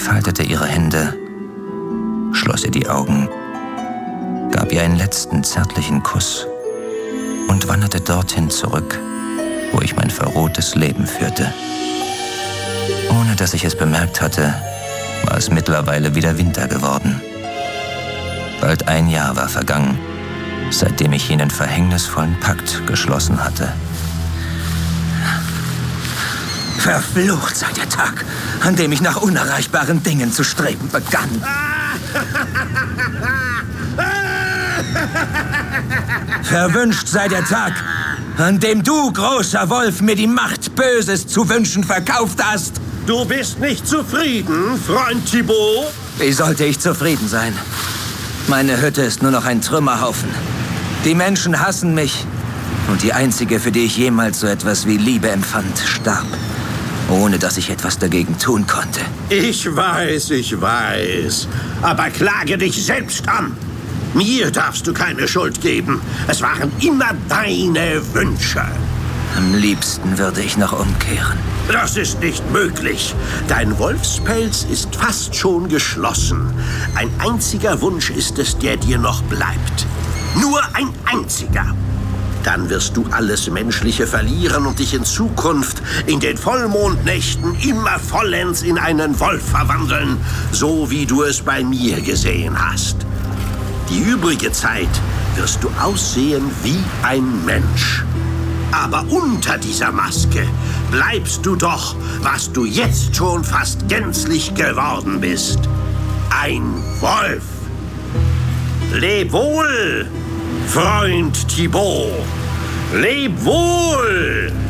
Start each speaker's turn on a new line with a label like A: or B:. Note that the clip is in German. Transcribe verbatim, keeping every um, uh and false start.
A: faltete ihre Hände, schloss ihr die Augen, gab ihr einen letzten zärtlichen Kuss und wanderte dorthin zurück, wo ich mein verrohtes Leben führte. Ohne dass ich es bemerkt hatte, war es mittlerweile wieder Winter geworden. Bald ein Jahr war vergangen, seitdem ich jenen verhängnisvollen Pakt geschlossen hatte.
B: Verflucht sei der Tag, an dem ich nach unerreichbaren Dingen zu streben begann. Verwünscht sei der Tag, an dem du, großer Wolf, mir die Macht, Böses zu wünschen verkauft hast.
C: Du bist nicht zufrieden, Freund Thibaut?
B: Wie sollte ich zufrieden sein? Meine Hütte ist nur noch ein Trümmerhaufen. Die Menschen hassen mich. Und die einzige, für die ich jemals so etwas wie Liebe empfand, starb. Ohne dass ich etwas dagegen tun konnte.
C: Ich weiß, ich weiß. Aber klage dich selbst an. Mir darfst du keine Schuld geben. Es waren immer deine Wünsche.
B: Am liebsten würde ich noch umkehren.
C: Das ist nicht möglich. Dein Wolfspelz ist fast schon geschlossen. Ein einziger Wunsch ist es, der dir noch bleibt. Nur ein einziger. Dann wirst du alles Menschliche verlieren und dich in Zukunft in den Vollmondnächten immer vollends in einen Wolf verwandeln, so wie du es bei mir gesehen hast. Die übrige Zeit wirst du aussehen wie ein Mensch. Aber unter dieser Maske bleibst du doch, was du jetzt schon fast gänzlich geworden bist. Ein Wolf. Leb wohl, Freund Thibaut. Leb wohl!